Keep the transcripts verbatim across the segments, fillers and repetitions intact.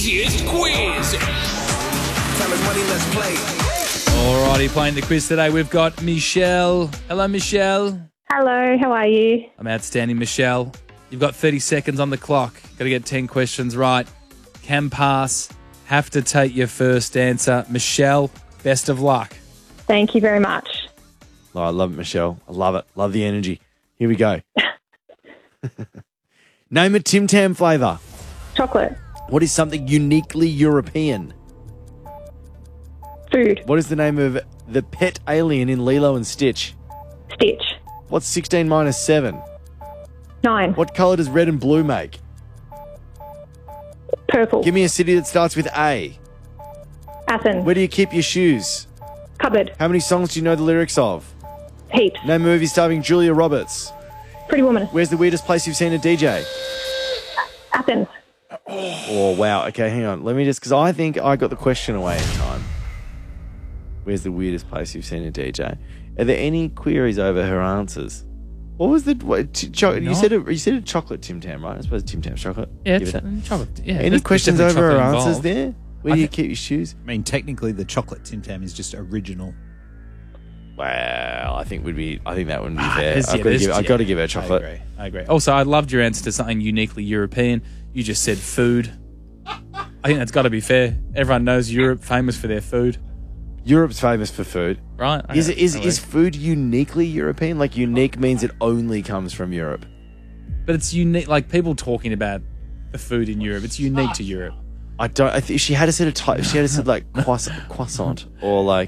easiest quiz. Time is money, let's play. Alrighty, playing the quiz today, we've got Michelle. Hello, Michelle. Hello, how are you? I'm outstanding, Michelle. You've got thirty seconds on the clock. Got to get ten questions right. Can pass. Have to take your first answer. Michelle, best of luck. Thank you very much. Oh, I love it, Michelle. I love it. Love the energy. Here we go. Name a Tim Tam flavour. Chocolate. What is something uniquely European? Food. What is the name of the pet alien in Lilo and Stitch? Stitch. What's sixteen minus seven? Nine. What colour does red and blue make? Purple. Give me a city that starts with A. Athens. Where do you keep your shoes? Cupboard. How many songs do you know the lyrics of? Heaps. Name a movie starring Julia Roberts. Pretty Woman. Where's the weirdest place you've seen a D J? Athens. Oh, wow. Okay, hang on. Let me just, because I think I got the question away in time. Where's the weirdest place you've seen a D J? Are there any queries over her answers? What was the, what, ch- cho- you Not. said a, you said a chocolate Tim Tam, right? I suppose Tim Tam's chocolate. Yeah, Give it's it that. chocolate. Yeah, Any there's- questions there's over her definitely answers chocolate there? Where I do you thi- keep your shoes? I mean, technically, the chocolate Tim Tam is just original. Well, I think would be. I think that wouldn't be Ah, fair. there's- I've, yeah, got to there's- give, I've yeah. got to give her I chocolate. agree. I agree. Also, I loved your answer to something uniquely European. You just said food. I think that's got to be fair. Everyone knows Europe, famous for their food, Europe's famous for food. right? Is it is Okay. is food uniquely European? Like unique means it only comes from Europe. But it's unique. Like people talking about the food in Europe, it's unique to Europe. I don't. I think she had to said a type. She had to said like croissant, croissant or like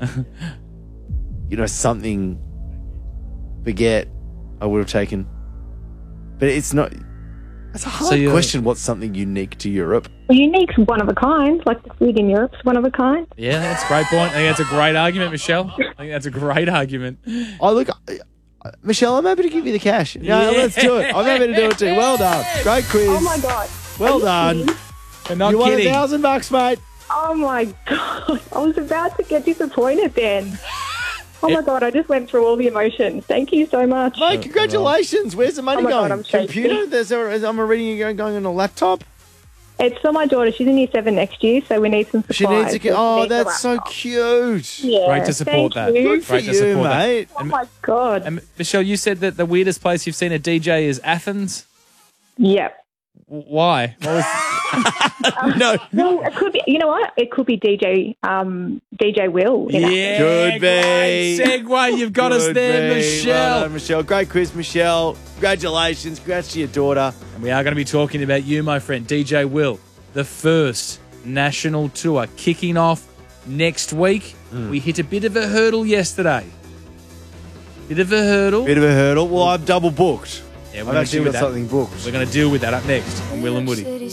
you know something. Baguette. I would have taken, but it's not. That's a hard So you're- question. What's something unique to Europe? Well, unique's one of a kind. Like the food in Europe's one of a kind. Yeah, that's a great point. I think that's a great argument, Michelle. I think that's a great argument. Oh look, uh, Michelle, I'm happy to give you the cash. No, Yeah. let's do it. I'm happy to do it too. Well done. Great quiz. Oh my God. Well Are you done. kidding? I'm not you won a kidding. thousand bucks, mate. Oh my God. I was about to get disappointed then. Oh my God, I just went through all the emotions. Thank you so much. Mate, congratulations. Where's the money Oh my going? God, I'm shaking. Computer? There's a, I'm reading it going, going on a laptop. It's for my daughter. She's in year seven next year, so we need some supplies. She needs to get. We Oh, need the that's so laptop. cute. Yeah, Great to support thank that. you. Good for Great to you, support that. mate. Oh my God. And Michelle, you said that the weirdest place you've seen a D J is Athens. Yep. W- Why? What was, No. Well, it could be. You know what? It could be D J. Um, D J Will. In Athens. yeah, Could be. great segue. You've got us Good there, be. Michelle. Well done, Michelle. Great quiz, Michelle. Congratulations. Congrats to your daughter. And we are going to be talking about you, my friend, D J Will. The first national tour kicking off next week. Hmm. We hit a bit of a hurdle yesterday. Bit of a hurdle. Bit of a hurdle. Well, I'm double booked. Yeah, we're I've gonna actually deal with got that. something booked. We're going to deal with that up next on Will and Woody.